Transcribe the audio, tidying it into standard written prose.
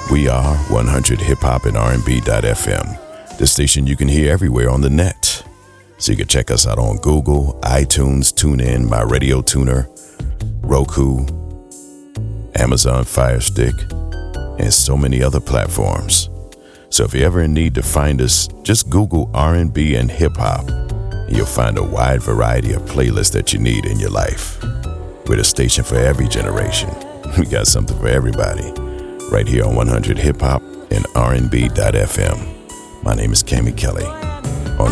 We are 100 Hip Hop and R&B.FM, the station you can hear everywhere on the net. So you can check us out on Google, iTunes, TuneIn, My Radio Tuner, Roku, Amazon Fire Stick, and so many other platforms. So if you're ever in need to find us, just Google R&B and hip hop, and you'll find a wide variety of playlists that you need in your life. We're a station for every generation. We got something for everybody. Right here on 100 Hip Hop and R&B.FM. My name is Cammy Kelly.